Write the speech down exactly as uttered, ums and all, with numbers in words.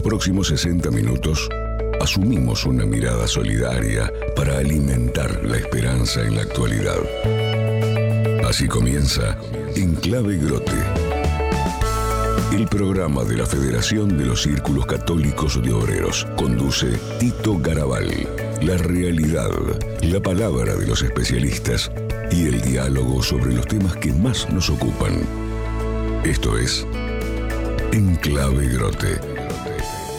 próximos sesenta minutos, asumimos una mirada solidaria para alimentar la esperanza en la actualidad. Así comienza Enclave Grote, el programa de la Federación de los Círculos Católicos de Obreros. Conduce Tito Garabal. La realidad, la palabra de los especialistas y el diálogo sobre los temas que más nos ocupan. Esto es Enclave Grote.